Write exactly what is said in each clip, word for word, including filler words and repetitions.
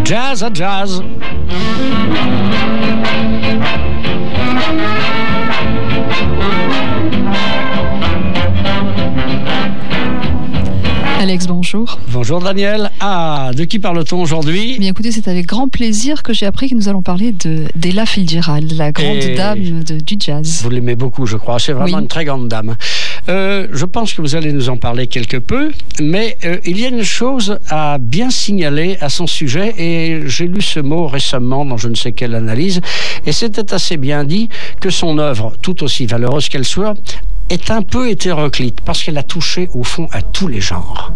Jazz à jazz. Alex, bonjour. Bonjour Daniel. Ah, de qui parle-t-on aujourd'hui ? Eh bien, écoutez, c'est avec grand plaisir que j'ai appris que nous allons parler de d'Ella Fitzgerald, la grande Et dame de, du jazz. Vous l'aimez beaucoup, je crois. C'est vraiment oui. une très grande dame. Euh, je pense que vous allez nous en parler quelque peu, mais euh, il y a une chose à bien signaler à son sujet, et j'ai lu ce mot récemment dans je ne sais quelle analyse, et c'était assez bien dit que son œuvre, tout aussi valeureuse qu'elle soit, est un peu hétéroclite, parce qu'elle a touché au fond à tous les genres.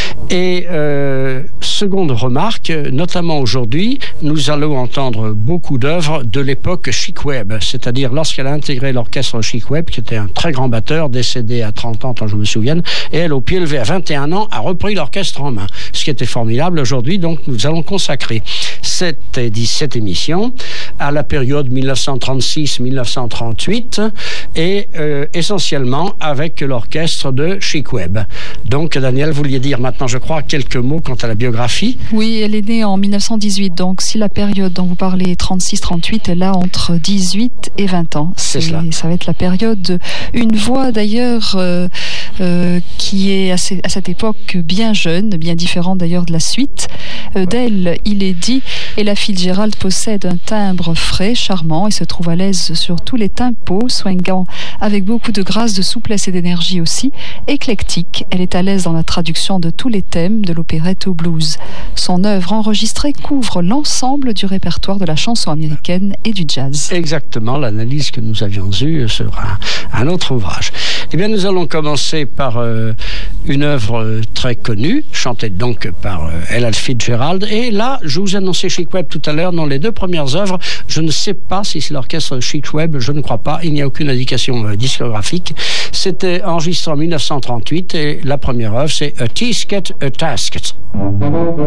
Et euh, seconde remarque, notamment aujourd'hui, nous allons entendre beaucoup d'œuvres de l'époque Chic Webb, c'est-à-dire lorsqu'elle a intégré l'orchestre Chic Webb, qui était un très grand batteur, décédé à trente ans, tant je me souvienne, et elle, au pied levé à vingt et un ans, a repris l'orchestre en main, ce qui était formidable. Aujourd'hui, donc, nous allons consacrer cette, cette émission à la période dix-neuf cent trente-six dix-neuf cent trente-huit, et euh, essentiellement avec l'orchestre de Chic Webb. Donc, Daniel, vous vouliez dire maintenant, je crois, quelques mots quant à la biographie. Oui, elle est née en dix-neuf cent dix-huit, donc si la période dont vous parlez, trente-six trente-huit, elle a entre dix-huit et vingt ans. C'est, c'est cela. Ça va être la période, une voix d'ailleurs euh, euh, qui est à, ces, à cette époque bien jeune, bien différente d'ailleurs de la suite. Euh, d'elle, il est dit, Ella Fitzgerald possède un timbre frais, charmant, et se trouve à l'aise sur tous les tempos, swingant avec beaucoup de grâce, de souplesse et d'énergie aussi, éclectique. Elle est à l'aise dans la traduction de tous les thèmes, de l'opérette au blues. Son œuvre enregistrée couvre l'ensemble du répertoire de la chanson américaine et du jazz. Exactement, l'analyse que nous avions eue sera un autre ouvrage. Eh bien, nous allons commencer par euh, une œuvre très connue, chantée donc par euh, Ella Fitzgerald. Et là, je vous annonçais Chic Webb tout à l'heure, dans les deux premières œuvres, je ne sais pas si c'est l'orchestre Chic Webb, je ne crois pas, il n'y a aucune indication euh, discographique. C'était enregistré en dix-neuf cent trente-huit, et la première œuvre, c'est A Tisket, A Tasket.